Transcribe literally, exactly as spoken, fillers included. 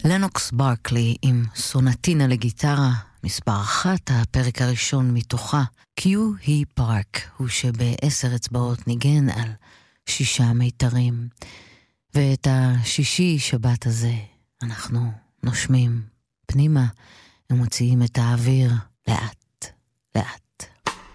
לנוקס ברקלי עם סונטינה לגיטרה, מספר אחת, הפרק הראשון מתוכה, קיו הי פארק, הוא שבעשר אצבעות ניגן על שישה מיתרים. ואת השישי שבת הזה אנחנו נושמים פנימה ומוציאים את האוויר לאט, לאט.